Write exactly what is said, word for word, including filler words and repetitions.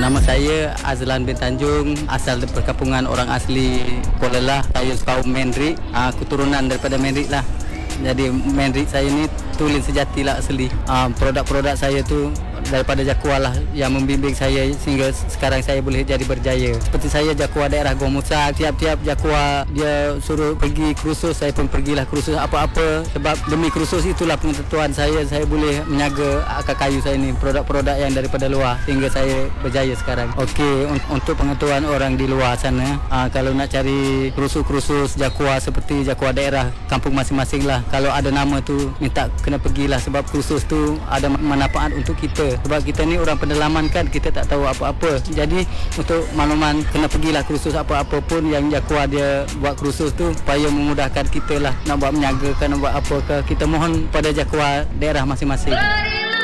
Nama saya Azlan bin Tanjung, asal dari perkampungan orang asli Kuala Lah. Saya kaum Mendrik, uh, keturunan daripada Mendrik lah. Jadi Mendrik saya ni tulen sejati lah asli. Uh, produk-produk saya tu daripada Jakua lah yang membimbing saya sehingga sekarang saya boleh jadi berjaya. Seperti saya Jakua daerah Gong Musa, tiap-tiap Jakua dia suruh pergi kursus, saya pun pergilah kursus apa-apa. Sebab demi kursus itulah pengetahuan saya, saya boleh menyaga akar kayu saya ni, produk-produk yang daripada luar sehingga saya berjaya sekarang. Okey, un- untuk pengetahuan orang di luar sana, aa, kalau nak cari kursus-kursus Jakua seperti Jakua daerah kampung masing-masing lah. Kalau ada nama tu minta kena pergilah sebab kursus tu ada manfaat untuk kita. Sebab kita ni orang pendalaman kan, kita tak tahu apa-apa. Jadi untuk makluman kena pergilah kursus apa-apa pun yang Jakua dia buat kursus tu supaya memudahkan kita lah nak buat menyaga, nak buat apa ke. Kita mohon pada Jakua daerah masing-masing.